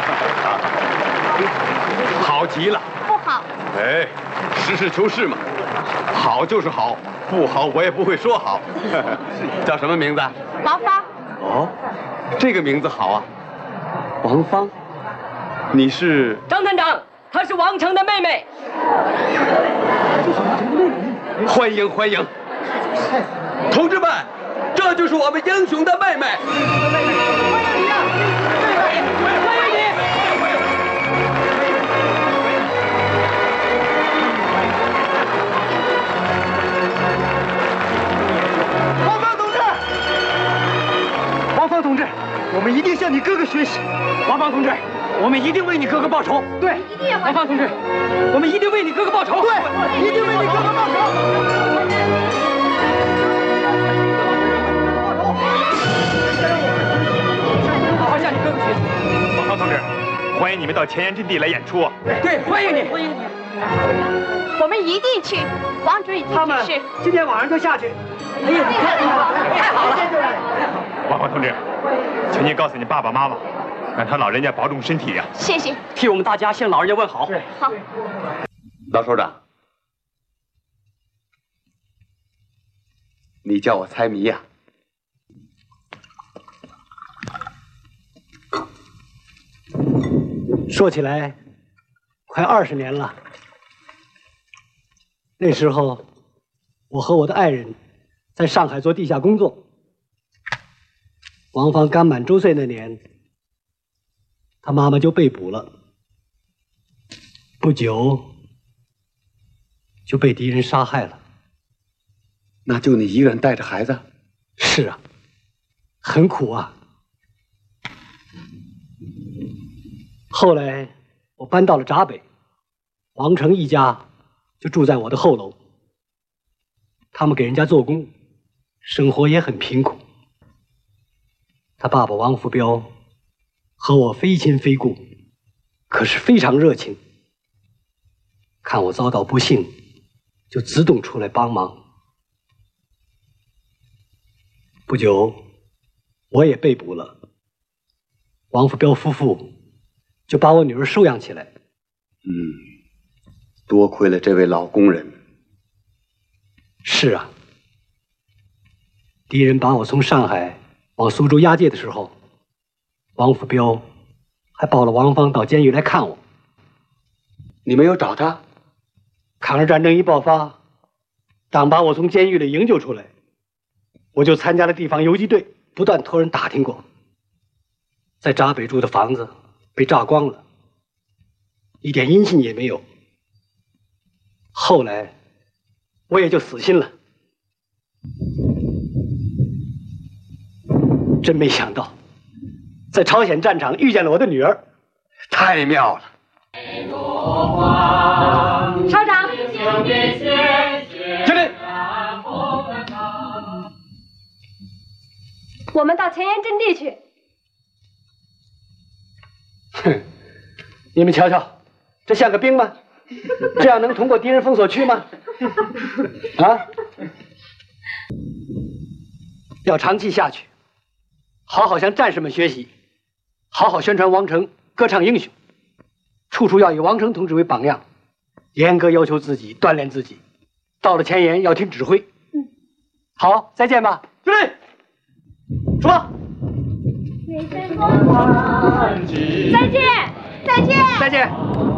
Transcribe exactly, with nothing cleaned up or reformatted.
好极了。 不好。 哎，实事求是嘛，好就是好，不好我也不会说好。叫什么名字？ 王芳。 哦，这个名字好啊，王芳。你是？ 张探长，她是王成的妹妹。 欢迎欢迎，同志们，这就是我们英雄的妹妹。 欢迎你呀，妹妹，欢迎你。 王芳同志，王芳同志，我们一定向你哥哥学习。王芳同志，我们一定为你哥哥报仇。对，王芳同志，我们一定为你哥哥报仇。对，一定为你哥哥报仇。好好向你哥哥学习。 王芳同志，欢迎你们到前沿阵地来演出。 对，欢迎你， 欢迎你。我们一定去。王主已经他们指示。 今天晚上就下去。哎呀，你看，太好了！ 王芳同志，请你告诉你爸爸妈妈，让他老人家保重身体呀。 谢谢。 替我们大家向老人家问好。 好。 老首长，你叫我猜谜呀？ 说起来，快二十年了。那时候，我和我的爱人在上海做地下工作。王芳刚满周岁那年，他妈妈就被捕了，不久就被敌人杀害了。 那就你一个人带着孩子？ 是啊，很苦啊。后来我搬到了闸北，王成一家就住在我的后楼。他们给人家做工，生活也很贫苦。他爸爸王福彪和我非亲非故，可是非常热情。看我遭到不幸，就自动出来帮忙。不久，我也被捕了。王福彪夫妇就把我女儿收养起来。 嗯，多亏了这位老工人。 是啊，敌人把我从上海往苏州押解的时候，王福彪还抱了王芳到监狱来看我。 你没有找他？ 抗日战争一爆发，党把我从监狱里营救出来，我就参加了地方游击队，不断托人打听过。在闸北住的房子被炸光了，一点音信也没有。后来我也就死心了。真没想到，在朝鲜战场遇见了我的女儿， 太妙了。 稍长， 这里， 我们到前沿阵地去。 哼，你们瞧瞧，这像个兵吗？这样能通过敌人封锁区吗？啊！要长期下去，好好向战士们学习，好好宣传王成，歌唱英雄，处处要以王成同志为榜样，严格要求自己，锻炼自己。到了前沿要听指挥。嗯，好，再见吧。注意，说。 再见，再见， 再见。